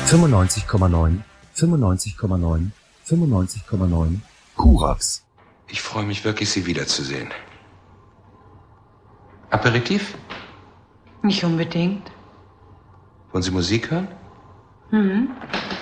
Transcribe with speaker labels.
Speaker 1: 95,9, 95,9, 95,9. Kurax.
Speaker 2: Ich freue mich wirklich, Sie wiederzusehen. Aperitif?
Speaker 3: Nicht unbedingt.
Speaker 2: Wollen Sie Musik hören?
Speaker 3: Mhm.